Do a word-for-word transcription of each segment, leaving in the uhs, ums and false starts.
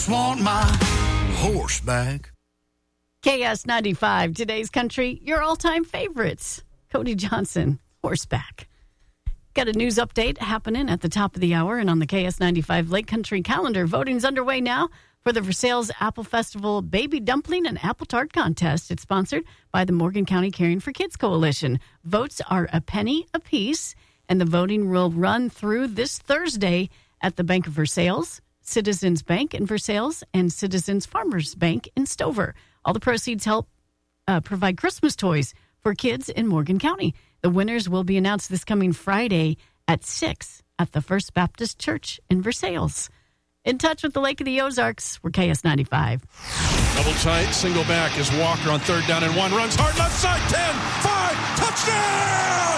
just want my horse back. K S ninety-five, today's country, your all-time favorites. Cody Johnson, horseback. Got a news update happening at the top of the hour and on the K S ninety-five Lake Country calendar. Voting's underway now for the Versailles Apple Festival Baby Dumpling and Apple Tart Contest. It's sponsored by the Morgan County Caring for Kids Coalition. Votes are a penny apiece, and the voting will run through this Thursday at the Bank of Versailles, Citizens Bank in Versailles, and Citizens Farmers Bank in Stover. All the proceeds help uh, provide Christmas toys for kids in Morgan County. The winners will be announced this coming Friday at six at the First Baptist Church in Versailles. In touch with the Lake of the Ozarks, we're K S ninety-five. Double tight, single back is Walker on third down and one. Runs hard left side, ten, five, touchdown!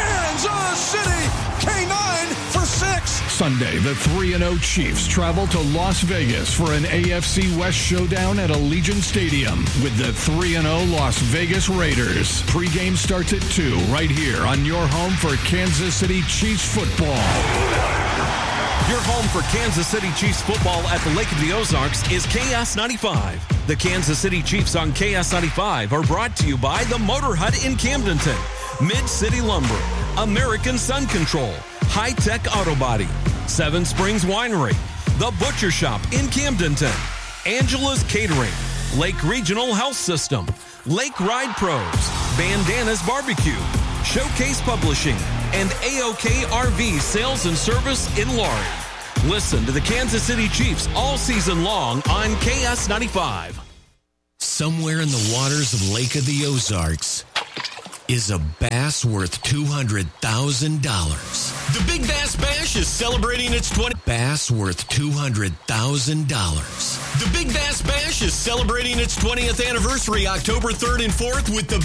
Kansas City, K nine for six. Sunday, the three and oh Chiefs travel to Las Vegas for an A F C West showdown at Allegiant Stadium with the three and oh Las Vegas Raiders. Pre-game starts at two right here on your home for Kansas City Chiefs football. Your home for Kansas City Chiefs football at the Lake of the Ozarks is K S ninety-five. The Kansas City Chiefs on K S ninety-five are brought to you by the Motor Hut in Camdenton, Mid-City Lumber, American Sun Control, High Tech Auto Body, Seven Springs Winery, The Butcher Shop in Camdenton, Angela's Catering, Lake Regional Health System, Lake Ride Pros, Bandanas Barbecue, Showcase Publishing, and A O K R V Sales and Service in Laurie. Listen to the Kansas City Chiefs all season long on K S ninety-five. Somewhere in the waters of Lake of the Ozarks is a bass worth two hundred thousand dollars. The Big Bass Bash is celebrating its twentieth... Bass worth two hundred thousand dollars. The Big Bass Bash is celebrating its twentieth anniversary October third and fourth with the